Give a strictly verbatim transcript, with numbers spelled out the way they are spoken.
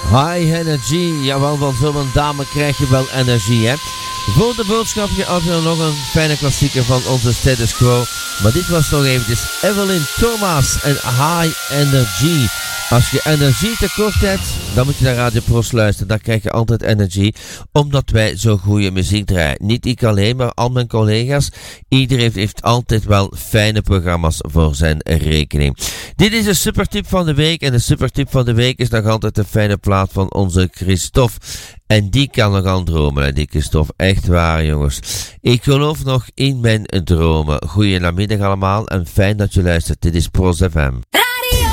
High energy, jawel, van zo'n dame krijg je wel energie, hè. Voor de boodschapje had je nog een fijne klassieker van onze Status Quo. Maar dit was nog eventjes Evelyn Thomas en High Energy. Als je energie tekort hebt, dan moet je naar Radio Pros luisteren. Dan krijg je altijd energie, omdat wij zo goede muziek draaien. Niet ik alleen, maar al mijn collega's. Iedereen heeft, heeft altijd wel fijne programma's voor zijn rekening. Dit is de supertip van de week. En de supertip van de week is nog altijd een fijne plaat van onze Christophe. En die kan nog aan dromen, die Christophe. Echt waar, jongens. Ik geloof nog in mijn dromen. Goedenamiddag allemaal en fijn dat je luistert. Dit is Pros F M.